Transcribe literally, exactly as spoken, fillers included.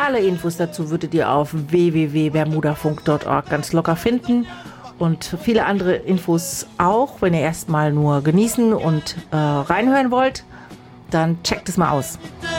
Alle Infos dazu würdet ihr auf w w w punkt bermudafunk punkt org ganz locker finden und viele andere Infos auch. Wenn ihr erstmal nur genießen und äh, reinhören wollt, dann checkt es mal aus.